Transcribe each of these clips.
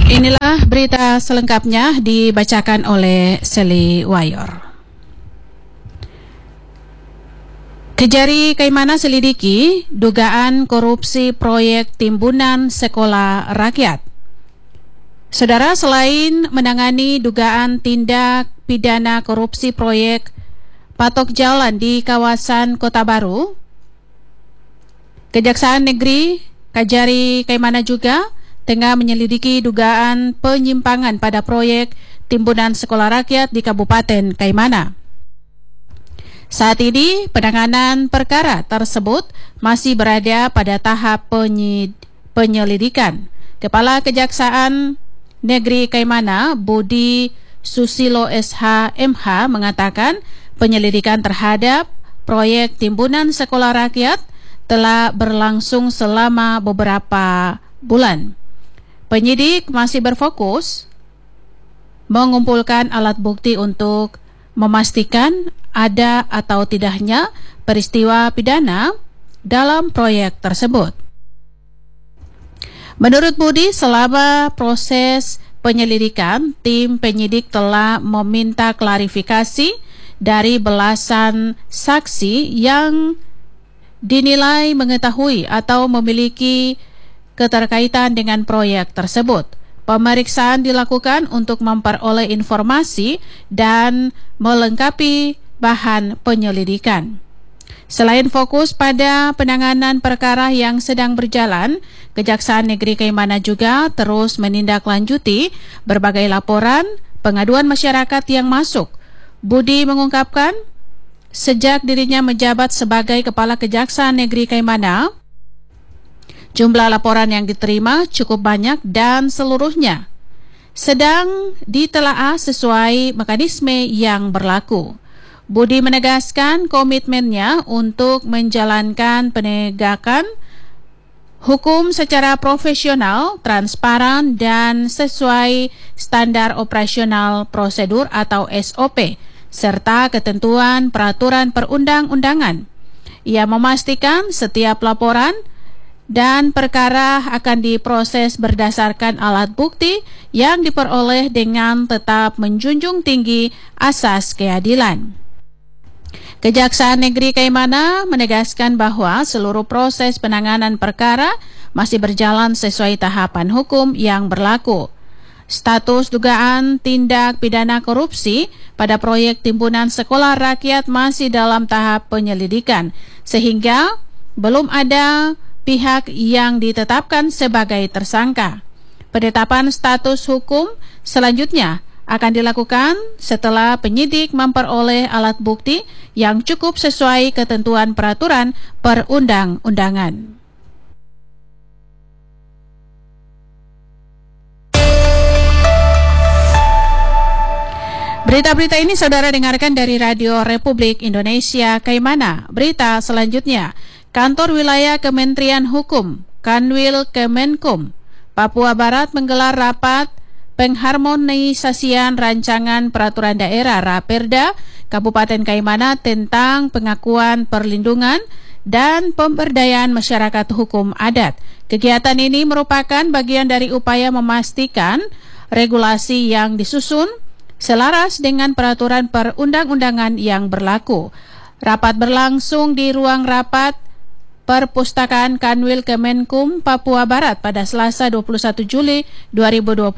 Inilah berita selengkapnya dibacakan oleh Seli Wayor. Kejari Kaimana selidiki dugaan korupsi proyek timbunan sekolah rakyat. Saudara, selain menangani dugaan tindak pidana korupsi proyek patok jalan di kawasan Kota Baru, Kejaksaan Negeri Kejari Kaimana juga tengah menyelidiki dugaan penyimpangan pada proyek timbunan sekolah rakyat di Kabupaten Kaimana. Saat ini penanganan perkara tersebut masih berada pada tahap penyelidikan. Kepala Kejaksaan Negeri Kaimana, Budi Susilo SH MH, mengatakan penyelidikan terhadap proyek timbunan sekolah rakyat telah berlangsung selama beberapa bulan. Penyidik masih berfokus mengumpulkan alat bukti untuk memastikan ada atau tidaknya peristiwa pidana dalam proyek tersebut. Menurut Budi, selama proses penyelidikan, tim penyidik telah meminta klarifikasi dari belasan saksi yang dinilai mengetahui atau memiliki keterkaitan dengan proyek tersebut. Pemeriksaan dilakukan untuk memperoleh informasi dan melengkapi bahan penyelidikan. Selain fokus pada penanganan perkara yang sedang berjalan, Kejaksaan Negeri Kaimana juga terus menindaklanjuti berbagai laporan pengaduan masyarakat yang masuk. Budi mengungkapkan, sejak dirinya menjabat sebagai Kepala Kejaksaan Negeri Kaimana, jumlah laporan yang diterima cukup banyak dan seluruhnya sedang ditelaah sesuai mekanisme yang berlaku. Budi menegaskan komitmennya untuk menjalankan penegakan hukum secara profesional, transparan, dan sesuai standar operasional prosedur atau SOP, serta ketentuan peraturan perundang-undangan. Ia memastikan setiap laporan dan perkara akan diproses berdasarkan alat bukti yang diperoleh dengan tetap menjunjung tinggi asas keadilan. Kejaksaan Negeri Kaimana menegaskan bahwa seluruh proses penanganan perkara masih berjalan sesuai tahapan hukum yang berlaku. Status dugaan tindak pidana korupsi pada proyek timbunan sekolah rakyat masih dalam tahap penyelidikan, sehingga belum ada pihak yang ditetapkan sebagai tersangka. Penetapan status hukum selanjutnya akan dilakukan setelah penyidik memperoleh alat bukti yang cukup sesuai ketentuan peraturan perundang-undangan. Berita-berita ini saudara dengarkan dari Radio Republik Indonesia Kaimana. Berita selanjutnya, Kantor Wilayah Kementerian Hukum, Kanwil Kemenkum, Papua Barat menggelar rapat pengharmonisasian rancangan peraturan daerah Raperda Kabupaten Kaimana tentang pengakuan perlindungan dan pemberdayaan masyarakat hukum adat. Kegiatan ini merupakan bagian dari upaya memastikan regulasi yang disusun selaras dengan peraturan perundang-undangan yang berlaku. Rapat berlangsung di ruang rapat Perpustakaan Kanwil Kemenkum Papua Barat pada Selasa 21 Juli 2026,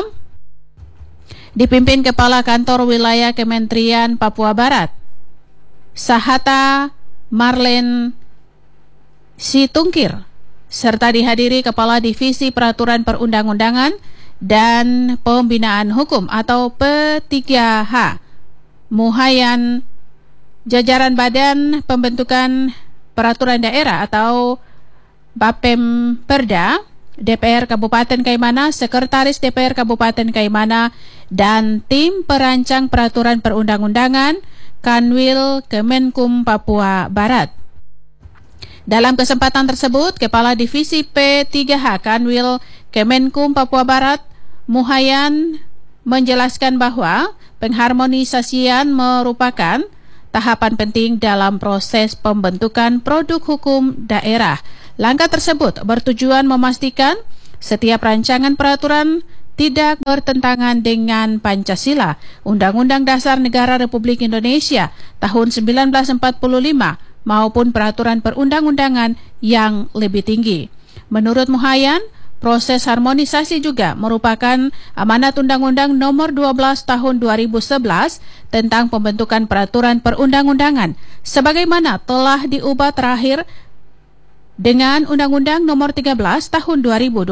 dipimpin Kepala Kantor Wilayah Kementerian Papua Barat, Sahata Marlen Situngkir, serta dihadiri Kepala Divisi Peraturan Perundang-undangan dan Pembinaan Hukum atau P3H, Muhayan, jajaran Badan Pembentukan Peraturan Daerah atau Bapem Perda, DPR Kabupaten Kaimana, Sekretaris DPR Kabupaten Kaimana, dan tim perancang peraturan perundang-undangan Kanwil Kemenkum Papua Barat. Dalam kesempatan tersebut, Kepala Divisi P3H Kanwil Kemenkum Papua Barat, Muhayan, menjelaskan bahwa pengharmonisasian merupakan tahapan penting dalam proses pembentukan produk hukum daerah. Langkah tersebut bertujuan memastikan setiap rancangan peraturan tidak bertentangan dengan Pancasila, Undang-Undang Dasar Negara Republik Indonesia tahun 1945 maupun peraturan perundang-undangan yang lebih tinggi. Menurut Muhayyan, proses harmonisasi juga merupakan amanat Undang-Undang Nomor 12 Tahun 2011 tentang pembentukan peraturan perundang-undangan, sebagaimana telah diubah terakhir dengan Undang-Undang Nomor 13 Tahun 2022.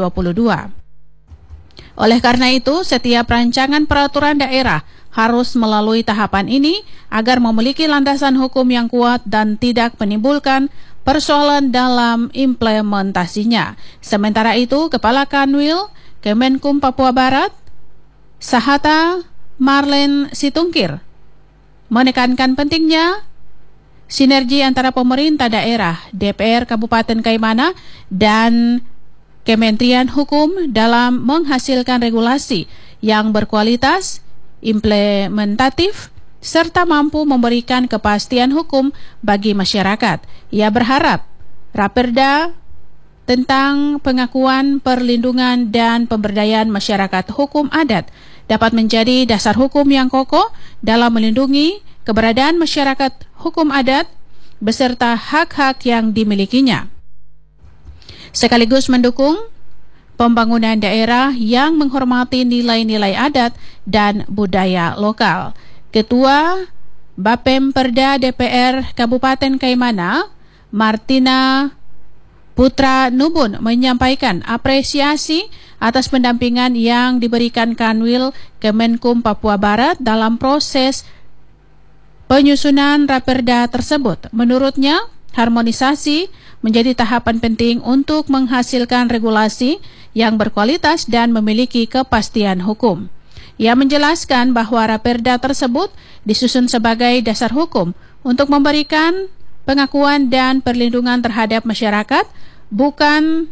Oleh karena itu, setiap rancangan peraturan daerah harus melalui tahapan ini agar memiliki landasan hukum yang kuat dan tidak menimbulkan persoalan dalam implementasinya. Sementara itu, Kepala Kanwil Kemenkum Papua Barat, Sahata Marlen Situngkir, menekankan pentingnya sinergi antara pemerintah daerah, DPR Kabupaten Kaimana, dan Kementerian Hukum dalam menghasilkan regulasi yang berkualitas, implementatif, serta mampu memberikan kepastian hukum bagi masyarakat. Ia berharap Raperda tentang pengakuan, perlindungan, dan pemberdayaan masyarakat hukum adat dapat menjadi dasar hukum yang kokoh dalam melindungi keberadaan masyarakat hukum adat beserta hak-hak yang dimilikinya, sekaligus mendukung pembangunan daerah yang menghormati nilai-nilai adat dan budaya lokal. Ketua Bapem Perda DPR Kabupaten Kaimana, Martina Putra Nubun, menyampaikan apresiasi atas pendampingan yang diberikan Kanwil Kemenkum Papua Barat dalam proses penyusunan Raperda tersebut. Menurutnya, harmonisasi menjadi tahapan penting untuk menghasilkan regulasi yang berkualitas dan memiliki kepastian hukum. Ia menjelaskan bahwa Raperda tersebut disusun sebagai dasar hukum untuk memberikan pengakuan dan perlindungan terhadap masyarakat, bukan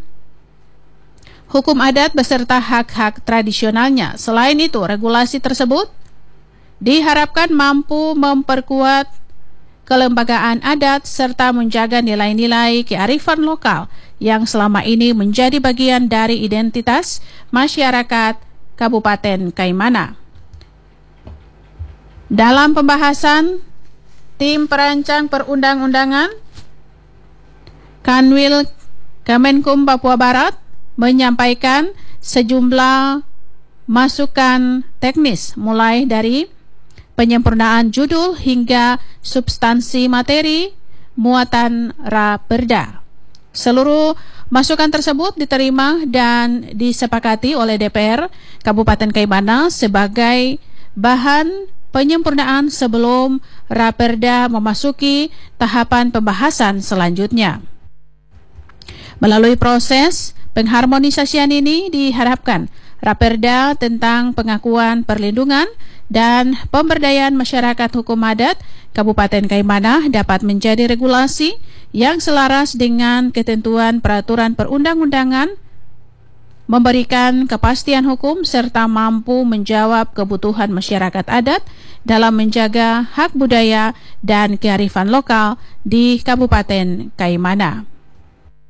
hukum adat beserta hak-hak tradisionalnya. Selain itu, regulasi tersebut diharapkan mampu memperkuat kelembagaan adat serta menjaga nilai-nilai kearifan lokal yang selama ini menjadi bagian dari identitas masyarakat Kabupaten Kaimana. Dalam pembahasan, tim perancang perundang-undangan Kanwil Kemenkum Papua Barat menyampaikan sejumlah masukan teknis mulai dari penyempurnaan judul hingga substansi materi muatan Raperda. Seluruh masukan tersebut diterima dan disepakati oleh DPR Kabupaten Kaimana sebagai bahan penyempurnaan sebelum Raperda memasuki tahapan pembahasan selanjutnya. Melalui proses pengharmonisasian ini diharapkan Raperda tentang pengakuan, perlindungan, dan pemberdayaan masyarakat hukum adat Kabupaten Kaimana dapat menjadi regulasi yang selaras dengan ketentuan peraturan perundang-undangan, memberikan kepastian hukum serta mampu menjawab kebutuhan masyarakat adat dalam menjaga hak budaya dan kearifan lokal di Kabupaten Kaimana.